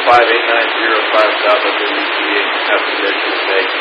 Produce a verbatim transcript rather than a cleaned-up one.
five eight nine zero five South W C A have permission to make